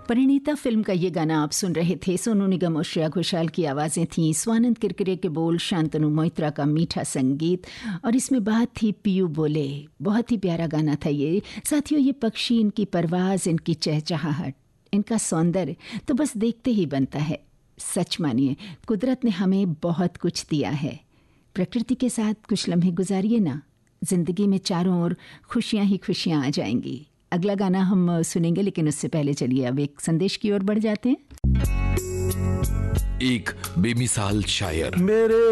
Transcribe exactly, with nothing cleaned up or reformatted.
Parineeta film का ये गाना आप सुन रहे थे। सोनू निगम और श्रेया घोषाल की आवाज़ें थीं, स्वानंद किरकिरे के बोल, शांतनु मोइत्रा का मीठा संगीत, और इसमें बात थी पीयू बोले। बहुत ही प्यारा गाना था ये। साथियों, ये पक्षी, इनकी परवाज़, इनकी चहचहाहट, इनका सौंदर्य तो बस देखते ही बनता है। सच मानिए, कुदरत ने हमें बहुत कुछ दिया है। प्रकृति के साथ कुछ लम्हे गुजारिए ना, ज़िंदगी में चारों ओर खुशियाँ ही खुशियाँ आ जाएंगी। अगला गाना हम सुनेंगे, लेकिन उससे पहले चलिए अब एक संदेश की ओर बढ़ जाते हैं। एक बेमिसाल शायर। मेरे